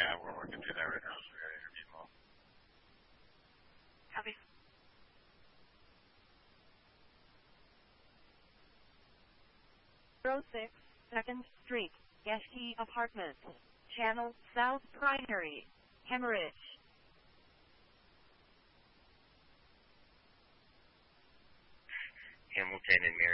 Yeah, we're working through that right now, so we got to interview them all. Copy. '06 2nd Street, Geschke Apartments, Channel South Primary, Hemorrhage. Hamilton and